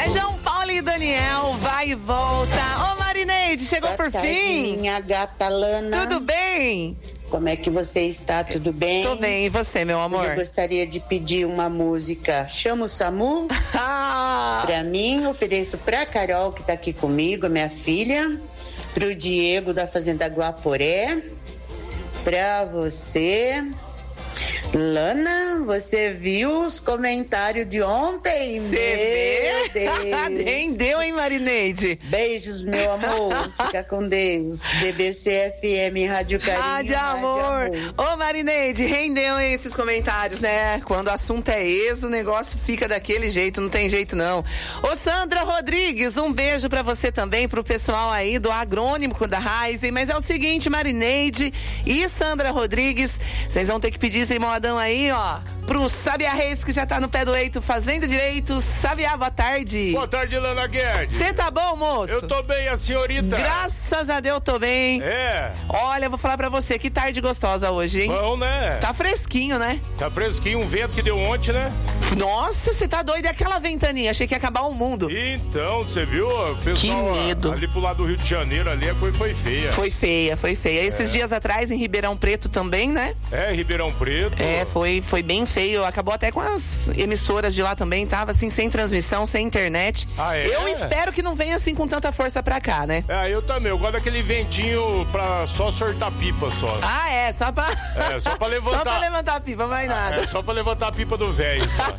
É João Paulo e Daniel, vai e volta. Ô Marineide, chegou por fim. Minha gata Lana. Tudo bem? Como é que você está? Tudo bem? Tô bem, e você, meu amor? Eu gostaria de pedir uma música. Chama o SAMU. Pra mim, ofereço pra Carol, que tá aqui comigo, minha filha. Pro Diego, da Fazenda Guaporé. Pra você... Lana, você viu os comentários de ontem? Meu Deus. Rendeu, hein, Marineide? Beijos, meu amor. Fica com Deus. DBC FM, Rádio Carinho. Rádio Amor. Ô, Marineide, rendeu, hein, esses comentários, né? Quando o assunto é esse, o negócio fica daquele jeito, não tem jeito não. Ô, Sandra Rodrigues, um beijo pra você também, pro pessoal aí do Agrônico da Raizen. Mas é o seguinte, Marineide e Sandra Rodrigues, vocês vão ter que pedir esse modão aí, ó, pro Sabiá Reis, que já tá no pé do eito fazendo direito. Sabiá, boa tarde. Boa tarde, Lana Guedes. Você tá bom, moço? Eu tô bem, a senhorita? Graças a Deus, tô bem. É. Olha, vou falar pra você, que tarde gostosa hoje, hein? Bom, né? Tá fresquinho, né? Tá fresquinho, um vento que deu ontem, né? Nossa, você tá doido, é aquela ventaninha, achei que ia acabar o mundo. Então, você viu? O pessoal, que medo. Ali pro lado do Rio de Janeiro, ali a coisa foi feia. Foi feia. Esses dias atrás, em Ribeirão Preto também, né? É, Ribeirão Preto. É, foi bem feio, acabou até com as emissoras de lá também, tava assim, sem transmissão, sem internet. Ah, é? Eu espero que não venha assim com tanta força pra cá, né? É, eu também, eu gosto daquele ventinho pra só sortar pipa só. Ah, é, só pra... É, só pra levantar. Só pra levantar a pipa, mais nada. É, só pra levantar a pipa do velho só.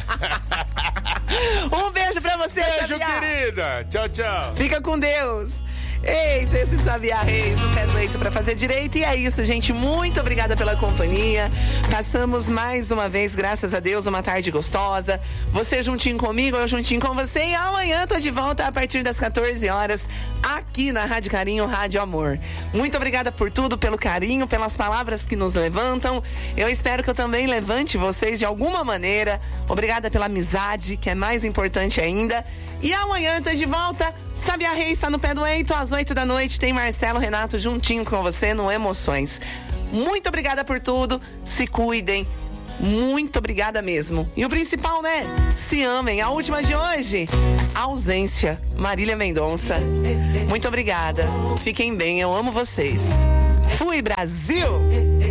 Um beijo pra você, Beijo, Sabiá. querida. Tchau, tchau. Fica com Deus. Eita, esse Sabiá Reis no pé do eito pra fazer direito. E é isso, gente. Muito obrigada pela companhia. Passamos mais uma vez, graças a Deus, uma tarde gostosa. Você juntinho comigo, eu juntinho com você. E amanhã tô de volta a partir das 14 horas aqui na Rádio Carinho, Rádio Amor. Muito obrigada por tudo, pelo carinho, pelas palavras que nos levantam. Eu espero que eu também levante vocês de alguma maneira. Obrigada pela amizade, que é mais importante ainda. E amanhã tô de volta. Sabiá Reis está no pé do eito, às 8 da noite. Tem Marcelo Renato juntinho com você no Emoções. Muito obrigada por tudo. Se cuidem. Muito obrigada mesmo. E o principal, né? Se amem. A última de hoje, a ausência. Marília Mendonça. Muito obrigada. Fiquem bem. Eu amo vocês. Fui, Brasil!